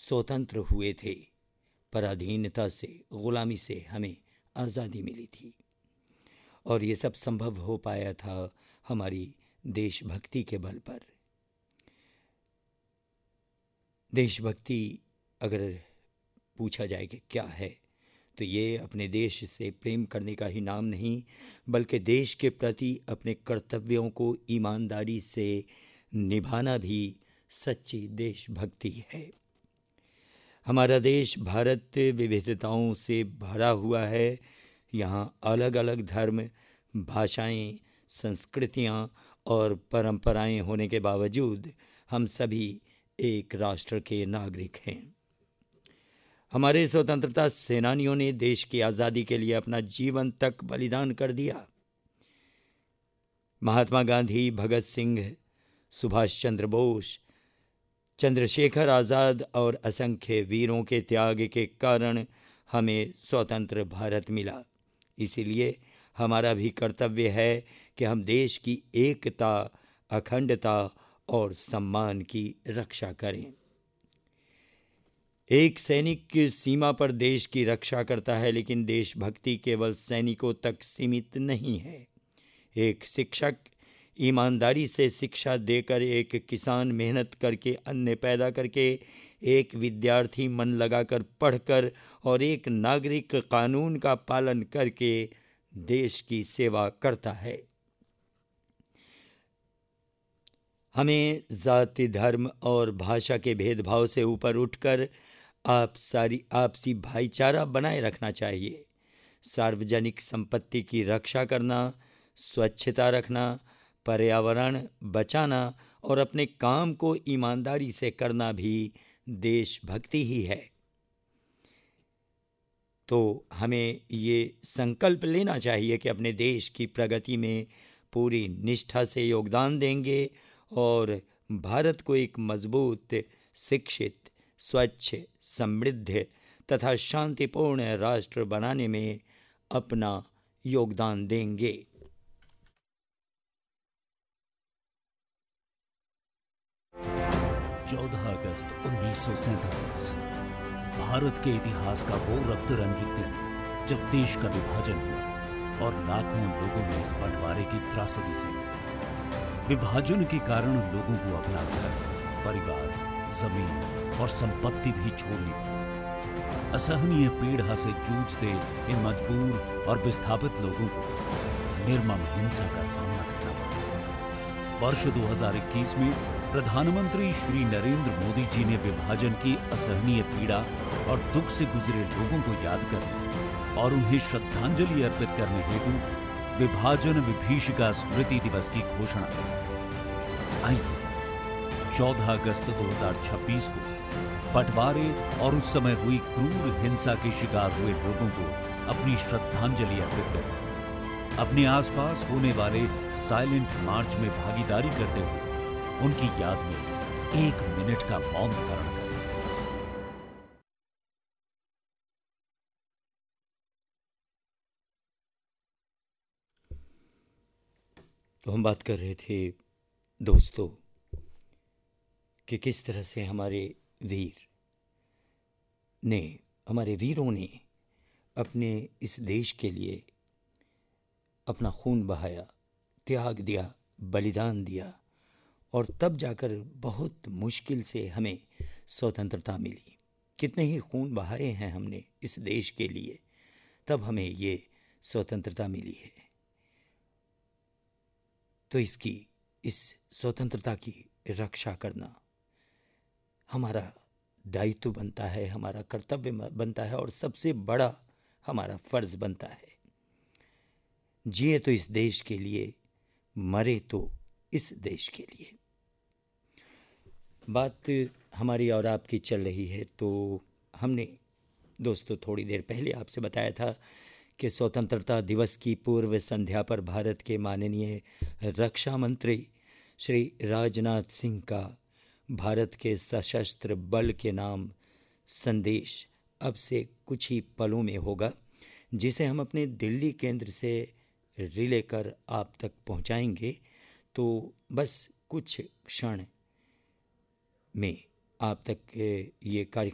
स्वतंत्र हुए थे, पराधीनता से, गुलामी से हमें आज़ादी मिली थी। और ये सब संभव हो पाया था हमारी देशभक्ति के बल पर। देशभक्ति अगर पूछा जाए कि क्या है, तो ये अपने देश से प्रेम करने का ही नाम नहीं, बल्कि देश के प्रति अपने कर्तव्यों को ईमानदारी से निभाना भी सच्ची देशभक्ति है। हमारा देश भारत विविधताओं से भरा हुआ है। यहाँ अलग अलग धर्म, भाषाएं, संस्कृतियाँ और परंपराएं होने के बावजूद हम सभी एक राष्ट्र के नागरिक हैं। हमारे स्वतंत्रता सेनानियों ने देश की आज़ादी के लिए अपना जीवन तक बलिदान कर दिया। महात्मा गांधी, भगत सिंह, सुभाष चंद्र बोस, चंद्रशेखर आज़ाद और असंख्य वीरों के त्याग के कारण हमें स्वतंत्र भारत मिला। इसीलिए हमारा भी कर्तव्य है कि हम देश की एकता, अखंडता और सम्मान की रक्षा करें। एक सैनिक सीमा पर देश की रक्षा करता है, लेकिन देशभक्ति केवल सैनिकों तक सीमित नहीं है। एक शिक्षक ईमानदारी से शिक्षा देकर, एक किसान मेहनत करके अन्न पैदा करके, एक विद्यार्थी मन लगाकर पढ़कर और एक नागरिक कानून का पालन करके देश की सेवा करता है। हमें जाति, धर्म और भाषा के भेदभाव से ऊपर उठकर आपसी भाईचारा बनाए रखना चाहिए। सार्वजनिक संपत्ति की रक्षा करना, स्वच्छता रखना, पर्यावरण बचाना और अपने काम को ईमानदारी से करना भी देशभक्ति ही है। तो हमें ये संकल्प लेना चाहिए कि अपने देश की प्रगति में पूरी निष्ठा से योगदान देंगे और भारत को एक मजबूत, शिक्षित, स्वच्छ, समृद्ध तथा शांतिपूर्ण राष्ट्र बनाने में अपना योगदान देंगे। अगस्त 1947 भारत के इतिहास का वो रक्त रंजित दिन जब देश का विभाजन हुआ और लाखों लोगों ने इस बंटवारे की त्रासदी सही। विभाजन के कारण लोगों को अपना घर, परिवार, जमीन और संपत्ति भी छोड़नी पड़ी। असहनीय पीड़ा से जूझते इन मजबूर और विस्थापित लोगों को निर्मम हिंसा का सामना करना पड़ा। वर्ष 2021 में प्रधानमंत्री श्री नरेंद्र मोदी जी ने विभाजन की असहनीय पीड़ा और दुख से गुजरे लोगों को याद करने और उन्हें श्रद्धांजलि अर्पित करने हेतु विभाजन विभीषिका स्मृति दिवस की घोषणा की। आइए 14 अगस्त 2026 को बंटवारे और उस समय हुई क्रूर हिंसा के शिकार हुए लोगों को अपनी श्रद्धांजलि अर्पित करें। अपने आसपास होने वाले साइलेंट मार्च में भागीदारी करते हुए उनकी याद में 1 मिनट का मौन धारण करें। तो हम बात कर रहे थे दोस्तों कि किस तरह से हमारे वीरों ने अपने इस देश के लिए अपना खून बहाया, त्याग दिया, बलिदान दिया और तब जाकर बहुत मुश्किल से हमें स्वतंत्रता मिली। कितने ही खून बहाए हैं हमने इस देश के लिए, तब हमें ये स्वतंत्रता मिली है। तो इस स्वतंत्रता की रक्षा करना हमारा दायित्व बनता है, हमारा कर्तव्य बनता है और सबसे बड़ा हमारा फर्ज बनता है। जिए तो इस देश के लिए, मरे तो इस देश के लिए। बात हमारी और आपकी चल रही है, तो हमने दोस्तों थोड़ी देर पहले आपसे बताया था कि स्वतंत्रता दिवस की पूर्व संध्या पर भारत के माननीय रक्षा मंत्री श्री राजनाथ सिंह का भारत के सशस्त्र बल के नाम संदेश अब से कुछ ही पलों में होगा, जिसे हम अपने दिल्ली केंद्र से रिले कर आप तक पहुंचाएंगे। तो बस कुछ क्षण में आप तक ये कार्यक्रम